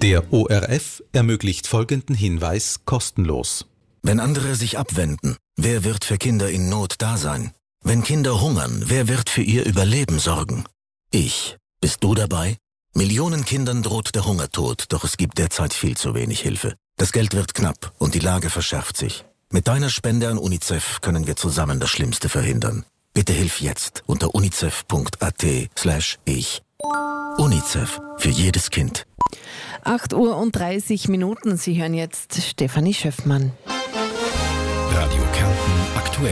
Der ORF ermöglicht folgenden Hinweis kostenlos. Wenn andere sich abwenden, wer wird für Kinder in Not da sein? Wenn Kinder hungern, wer wird für ihr Überleben sorgen? Ich. Bist du dabei? Millionen Kindern droht der Hungertod, doch es gibt derzeit viel zu wenig Hilfe. Das Geld wird knapp und die Lage verschärft sich. Mit deiner Spende an UNICEF können wir zusammen das Schlimmste verhindern. Bitte hilf jetzt unter unicef.at/ich. UNICEF für jedes Kind. 8:30 Uhr. Sie hören jetzt Stefanie Schöffmann. Radio Kärnten aktuell.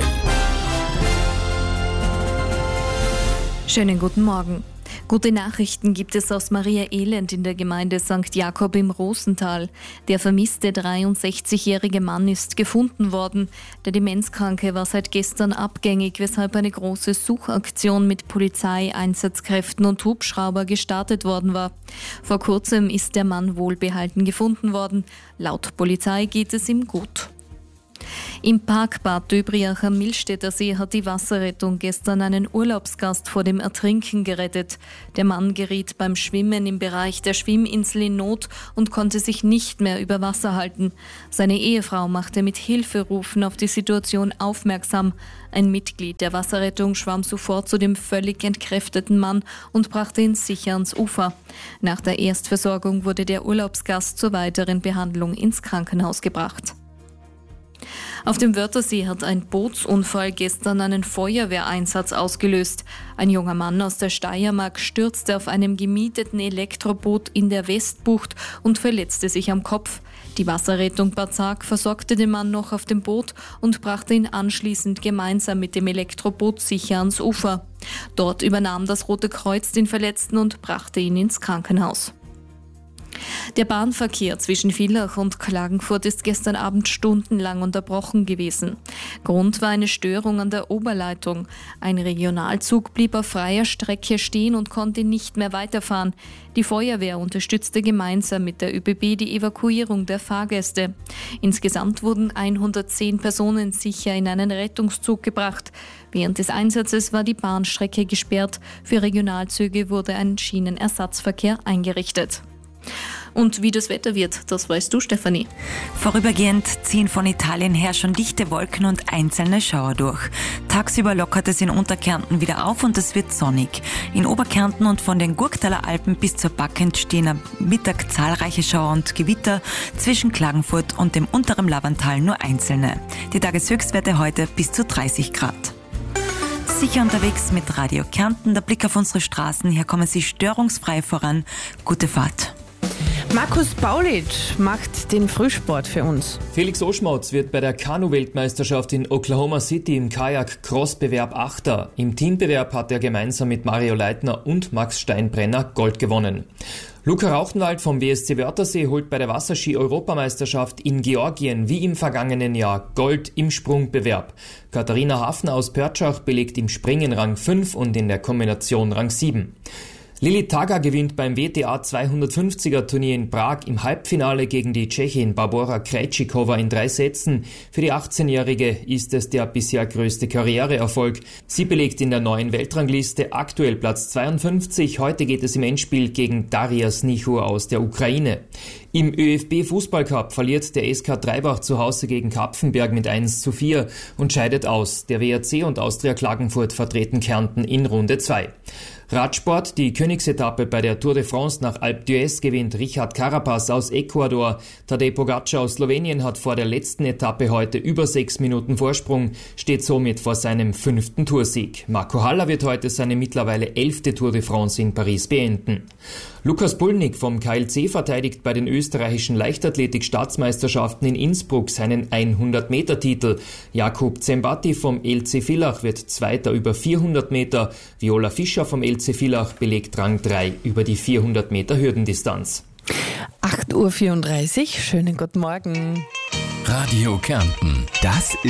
Schönen guten Morgen. Gute Nachrichten gibt es aus Maria Elend in der Gemeinde St. Jakob im Rosental. Der vermisste 63-jährige Mann ist gefunden worden. Der Demenzkranke war seit gestern abgängig, weshalb eine große Suchaktion mit Polizei, Einsatzkräften und Hubschrauber gestartet worden war. Vor kurzem ist der Mann wohlbehalten gefunden worden. Laut Polizei geht es ihm gut. Im Parkbad Döbriach am Millstätter See hat die Wasserrettung gestern einen Urlaubsgast vor dem Ertrinken gerettet. Der Mann geriet beim Schwimmen im Bereich der Schwimminsel in Not und konnte sich nicht mehr über Wasser halten. Seine Ehefrau machte mit Hilferufen auf die Situation aufmerksam. Ein Mitglied der Wasserrettung schwamm sofort zu dem völlig entkräfteten Mann und brachte ihn sicher ans Ufer. Nach der Erstversorgung wurde der Urlaubsgast zur weiteren Behandlung ins Krankenhaus gebracht. Auf dem Wörthersee hat ein Bootsunfall gestern einen Feuerwehreinsatz ausgelöst. Ein junger Mann aus der Steiermark stürzte auf einem gemieteten Elektroboot in der Westbucht und verletzte sich am Kopf. Die Wasserrettung Bad Sarg versorgte den Mann noch auf dem Boot und brachte ihn anschließend gemeinsam mit dem Elektroboot sicher ans Ufer. Dort übernahm das Rote Kreuz den Verletzten und brachte ihn ins Krankenhaus. Der Bahnverkehr zwischen Villach und Klagenfurt ist gestern Abend stundenlang unterbrochen gewesen. Grund war eine Störung an der Oberleitung. Ein Regionalzug blieb auf freier Strecke stehen und konnte nicht mehr weiterfahren. Die Feuerwehr unterstützte gemeinsam mit der ÖBB die Evakuierung der Fahrgäste. Insgesamt wurden 110 Personen sicher in einen Rettungszug gebracht. Während des Einsatzes war die Bahnstrecke gesperrt. Für Regionalzüge wurde ein Schienenersatzverkehr eingerichtet. Und wie das Wetter wird, das weißt du, Stefanie. Vorübergehend ziehen von Italien her schon dichte Wolken und einzelne Schauer durch. Tagsüber lockert es in Unterkärnten wieder auf und es wird sonnig. In Oberkärnten und von den Gurktaler Alpen bis zur Back entstehen am Mittag zahlreiche Schauer und Gewitter. Zwischen Klagenfurt und dem unteren Lavantal nur einzelne. Die Tageshöchstwerte heute bis zu 30 Grad. Sicher unterwegs mit Radio Kärnten. Der Blick auf unsere Straßen. Hier kommen Sie störungsfrei voran. Gute Fahrt. Markus Baulitsch macht den Frühsport für uns. Felix Oschmotz wird bei der Kanu-Weltmeisterschaft in Oklahoma City im Kajak-Cross-Bewerb Achter. Im Teambewerb hat er gemeinsam mit Mario Leitner und Max Steinbrenner Gold gewonnen. Luca Rauchenwald vom WSC Wörthersee holt bei der Wasserski-Europameisterschaft in Georgien wie im vergangenen Jahr Gold im Sprungbewerb. Katharina Hafner aus Pörtschach belegt im Springen Rang 5 und in der Kombination Rang 7. Lili Taga gewinnt beim WTA 250er Turnier in Prag im Halbfinale gegen die Tschechin Barbora Krejcikova in 3 Sätzen. Für die 18-Jährige ist es der bisher größte Karriereerfolg. Sie belegt in der neuen Weltrangliste aktuell Platz 52. Heute geht es im Endspiel gegen Daria Snichur aus der Ukraine. Im ÖFB-Fußballcup verliert der SK Treibach zu Hause gegen Kapfenberg mit 1:4 und scheidet aus. Der WRC und Austria Klagenfurt vertreten Kärnten in Runde 2. Radsport, die Königsetappe bei der Tour de France nach Alpe d'Huez gewinnt Richard Carapaz aus Ecuador. Tadej Pogacar aus Slowenien hat vor der letzten Etappe heute über 6 Minuten Vorsprung, steht somit vor seinem 5. Toursieg. Marco Haller wird heute seine mittlerweile 11. Tour de France in Paris beenden. Lukas Pulnik vom KLC verteidigt bei den österreichischen Leichtathletik-Staatsmeisterschaften in Innsbruck seinen 100-Meter-Titel. Jakub Zembati vom LC Villach wird Zweiter über 400 Meter. Viola Fischer vom LC Villach belegt Rang 3 über die 400 Meter Hürdendistanz. 8:34 Uhr. Schönen guten Morgen. Radio Kärnten. Das